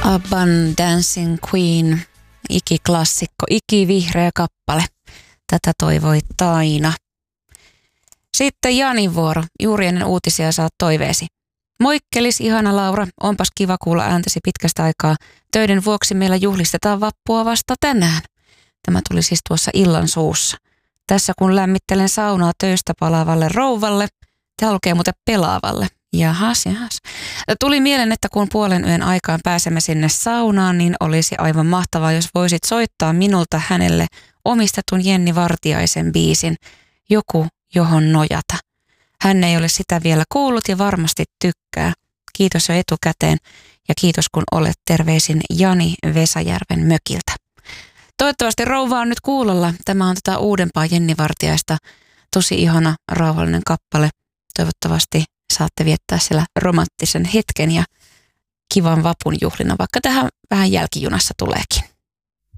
Abban Dancing Queen, ikiklassikko, ikivihreä kappale. Tätä toivoi Taina. Sitten Janin vuoro. Juuri ennen uutisia saat toiveesi. Moikkelis, ihana Laura. Onpas kiva kuulla ääntäsi pitkästä aikaa. Töiden vuoksi meillä juhlistetaan vappua vasta tänään. Tämä tuli siis tuossa illan suussa. Tässä kun lämmittelen saunaa töistä palaavalle rouvalle. Tämä lukee muuten pelaavalle. Jahas. Tuli mieleen, että kun puolen yön aikaan pääsemme sinne saunaan, niin olisi aivan mahtavaa, jos voisit soittaa minulta hänelle omistetun Jenni Vartiaisen biisin Joku, johon nojata. Hän ei ole sitä vielä kuullut ja varmasti tykkää. Kiitos jo etukäteen ja kiitos kun olet, terveisin Jani Vesajärven mökiltä. Toivottavasti rouva on nyt kuulolla. Tämä on tätä uudempaa Jenni Vartiaista. Tosi ihana, rauhallinen kappale. Toivottavasti saatte viettää siellä romanttisen hetken ja kivan vapun juhlina, vaikka tähän vähän jälkijunassa tuleekin.